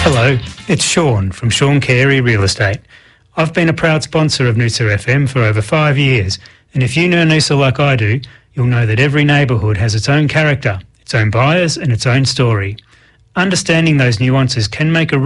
Hello, it's Sean from Sean Carey Real Estate. I've been a proud sponsor of Noosa FM for over 5 years, and if you know Noosa like I do, you'll know that every neighbourhood has its own character, its own buyers and its own story. Understanding those nuances can make a